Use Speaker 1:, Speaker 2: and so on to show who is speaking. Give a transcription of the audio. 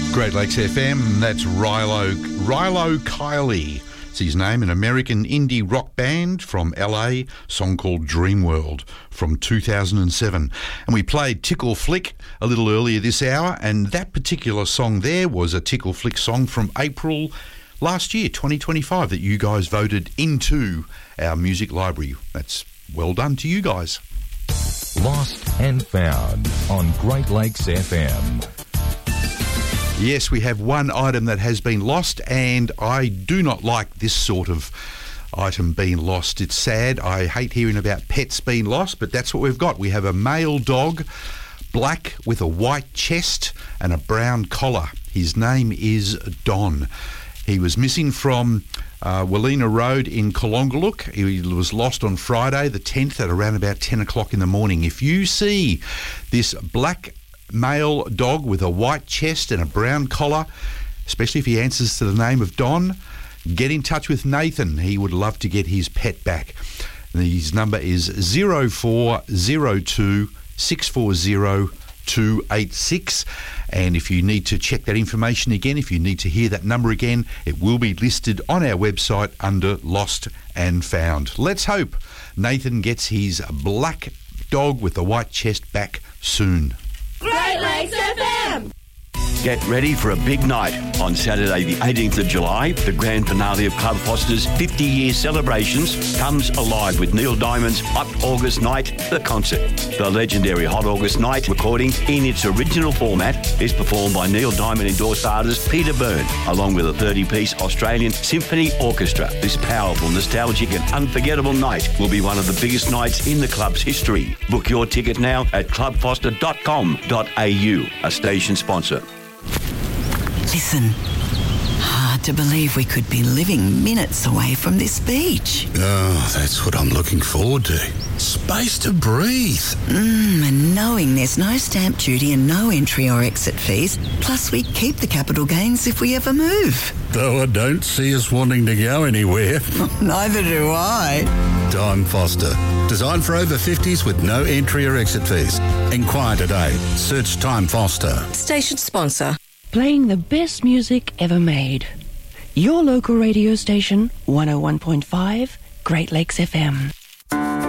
Speaker 1: Great Lakes FM, that's Rilo Kiley. It's his name, an American indie rock band from LA, song called Dreamworld from 2007. And we played Tickle Flick a little earlier this hour, and that particular song there was a Tickle Flick song from April last year, 2025, that you guys voted into our music library. That's well done to you guys.
Speaker 2: Lost and Found on Great Lakes FM.
Speaker 1: Yes, we have one item that has been lost, and I do not like this sort of item being lost. It's sad. I hate hearing about pets being lost, but that's what we've got. We have a male dog, black with a white chest and a brown collar. His name is Don. He was missing from Wallina Road in Kalongalook. He was lost on Friday the 10th at around about 10 o'clock in the morning. If you see this black male dog with a white chest and a brown collar, especially if he answers to the name of Don, get in touch with Nathan. He would love to get his pet back. His number is 0402 640 286, and if you need to check that information again, if you need to hear that number again, it will be listed on our website under Lost and Found. Let's hope Nathan gets his black dog with the white chest back soon.
Speaker 3: Great Lakes FM!
Speaker 4: Get ready for a big night on Saturday the 18th of July. The grand finale of Club Foster's 50-year celebrations comes alive with Neil Diamond's Hot August Night, the concert. The legendary Hot August Night recording in its original format is performed by Neil Diamond-endorsed artist Peter Byrne, along with a 30-piece Australian symphony orchestra. This powerful, nostalgic and unforgettable night will be one of the biggest nights in the club's history. Book your ticket now at clubfoster.com.au, a station sponsor.
Speaker 5: Listen, hard to believe we could be living minutes away from this beach.
Speaker 6: Oh, that's what I'm looking forward to. Space to breathe.
Speaker 5: And knowing there's no stamp duty and no entry or exit fees, plus we keep the capital gains if we ever move.
Speaker 6: Though I don't see us wanting to go anywhere.
Speaker 5: Neither do I.
Speaker 6: Time Foster. Designed for over 50s with no entry or exit fees. Inquire today. Search Time Foster.
Speaker 7: Station sponsor.
Speaker 8: Playing the best music ever made. Your local radio station, 101.5 Great Lakes FM.